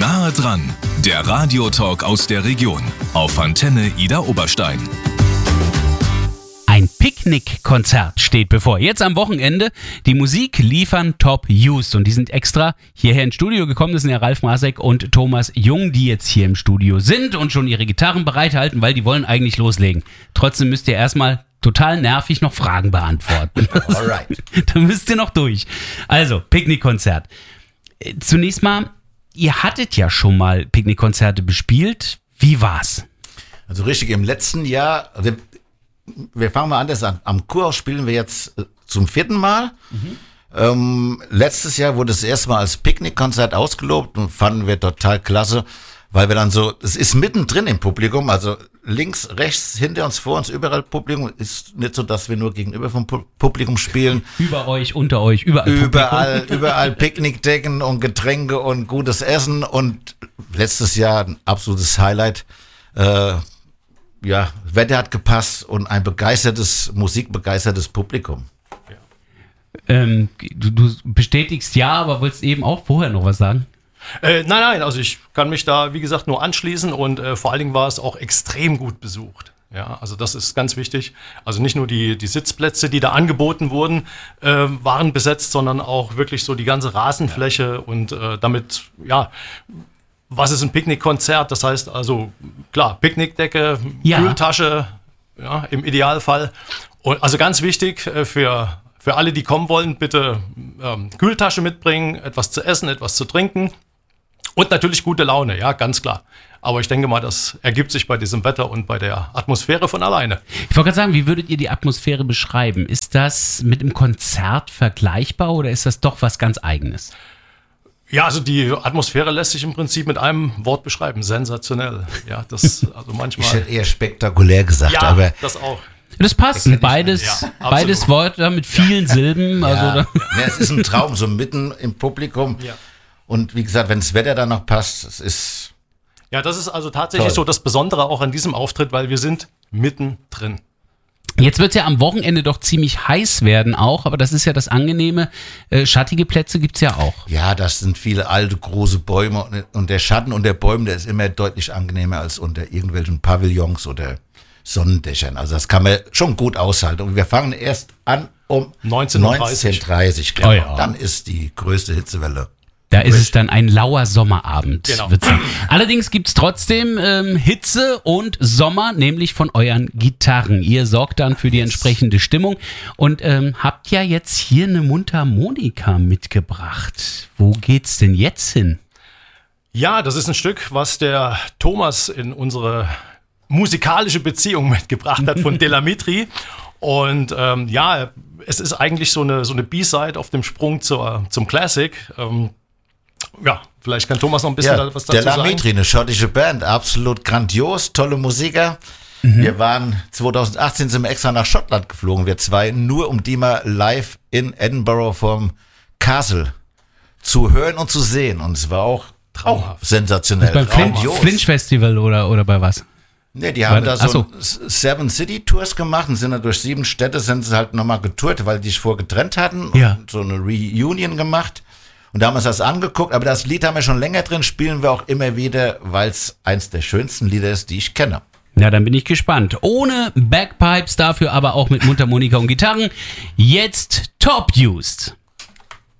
Nahe dran, der Radiotalk aus der Region auf Antenne Ida Oberstein. Ein Picknickkonzert steht bevor. Jetzt am Wochenende. Die Musik liefern Top Used. Und die sind extra hierher ins Studio gekommen. Das sind ja Ralf Masek und Thomas Jung, die jetzt hier im Studio sind und schon ihre Gitarren bereithalten, weil die wollen eigentlich loslegen. Trotzdem müsst ihr erstmal total nervig noch Fragen beantworten. Alright. Da müsst ihr noch durch. Also, Picknickkonzert. Zunächst mal, ihr hattet ja schon mal Picknickkonzerte bespielt. Wie war's? Also richtig, im letzten Jahr, also wir fangen mal anders an. Am Kurhaus spielen wir jetzt zum 4. Mal. Letztes Jahr wurde es erstmal als Picknickkonzert ausgelobt und fanden wir total klasse, weil wir dann so, es ist mittendrin im Publikum, also links, rechts, hinter uns, vor uns, überall Publikum. Ist nicht so, dass wir nur gegenüber vom Publikum spielen. Über euch, unter euch, überall. Überall Picknickdecken und Getränke und gutes Essen und letztes Jahr ein absolutes Highlight. Ja, Wetter hat gepasst und ein musikbegeistertes Publikum. Du bestätigst ja, aber wolltest eben auch vorher noch was sagen? Nein, also ich kann mich da, wie gesagt, nur anschließen und vor allen Dingen war es auch extrem gut besucht. Ja, also das ist ganz wichtig. Also nicht nur die Sitzplätze, die da angeboten wurden, waren besetzt, sondern auch wirklich so die ganze Rasenfläche und damit, ja, was ist ein Picknickkonzert? Das heißt also, klar, Picknickdecke, ja. Kühltasche, ja, im Idealfall. Und also ganz wichtig für alle, die kommen wollen, bitte Kühltasche mitbringen, etwas zu essen, etwas zu trinken und natürlich gute Laune, ja, ganz klar. Aber ich denke mal, das ergibt sich bei diesem Wetter und bei der Atmosphäre von alleine. Ich wollte gerade sagen, wie würdet ihr die Atmosphäre beschreiben? Ist das mit dem Konzert vergleichbar oder ist das doch was ganz Eigenes? Ja, also die Atmosphäre lässt sich im Prinzip mit einem Wort beschreiben, sensationell. Ja, das also manchmal. Ich hätte eher spektakulär gesagt, ja, aber das auch. Das passt, beides Worte mit vielen Silben. Also es ist ein Traum, so mitten im Publikum. Ja. Und wie gesagt, wenn das Wetter dann noch passt, es ist. Ja, das ist also tatsächlich so das Besondere auch an diesem Auftritt, weil wir sind mittendrin. Jetzt wird es ja am Wochenende doch ziemlich heiß werden auch, aber das ist ja das Angenehme. Schattige Plätze gibt es ja auch. Ja, das sind viele alte, große Bäume und der Schatten unter Bäumen, der ist immer deutlich angenehmer als unter irgendwelchen Pavillons oder Sonnendächern. Also das kann man schon gut aushalten. Und wir fangen erst an um 19:30 genau. Oh ja. Dann ist die größte Hitzewelle. Da ist es dann ein lauer Sommerabend. Genau. Allerdings gibt es trotzdem Hitze und Sommer, nämlich von euren Gitarren. Ihr sorgt dann für die entsprechende Stimmung und habt ja jetzt hier eine Mundharmonika mitgebracht. Wo geht's denn jetzt hin? Ja, das ist ein Stück, was der Thomas in unsere musikalische Beziehung mitgebracht hat von Delamitri. Und ja, es ist eigentlich so eine B-Side auf dem Sprung zum Classic. Ja, vielleicht kann Thomas noch ein bisschen was dazu sagen. Delamitri, eine schottische Band, absolut grandios, tolle Musiker. Wir waren 2018 sind wir extra nach Schottland geflogen, wir zwei, nur um die mal live in Edinburgh vom Castle zu hören und zu sehen. Und es war auch sensationell. Beim Flinch Festival oder bei was? Ne, die haben da so 7 City Tours gemacht und sind dann durch 7 Städte sind sie halt nochmal getourt, weil die sich vorher getrennt hatten und so eine Reunion gemacht. Und da haben wir uns das angeguckt, aber das Lied haben wir schon länger drin, spielen wir auch immer wieder, weil es eins der schönsten Lieder ist, die ich kenne. Na, dann bin ich gespannt. Ohne Bagpipes, dafür aber auch mit Mundharmonika und Gitarren. Jetzt Top Used.